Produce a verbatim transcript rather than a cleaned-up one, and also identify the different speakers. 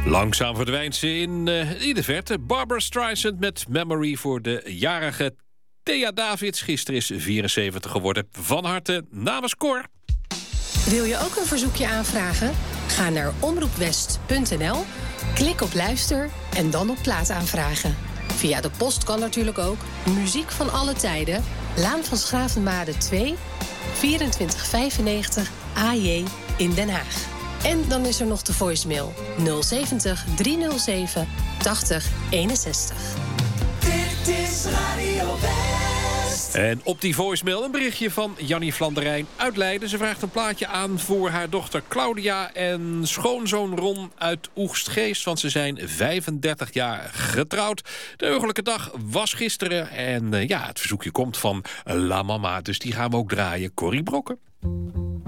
Speaker 1: Langzaam verdwijnt ze in, uh, in de verte. Barbara Streisand met Memory voor de jarige Thea Davids. Gisteren is vierenzeventig geworden. Van harte namens Cor.
Speaker 2: Wil je ook een verzoekje aanvragen? Ga naar omroep west punt n l, klik op luister en dan op plaat aanvragen. Via de post kan natuurlijk ook. Muziek van alle tijden. Laan van Schravenmade twee, vierentwintig vijfennegentig A J in Den Haag. En dan is er nog de voicemail nul zeventig driehonderdzeven tachtig eenenzestig.
Speaker 3: Dit is Radio West.
Speaker 1: En op die voicemail een berichtje van Jannie Vlanderijn uit Leiden. Ze vraagt een plaatje aan voor haar dochter Claudia en schoonzoon Ron uit Oegstgeest. Want ze zijn vijfendertig jaar getrouwd. De heugelijke dag was gisteren. En uh, ja, het verzoekje komt van La Mama. Dus die gaan we ook draaien. Corrie Brokken.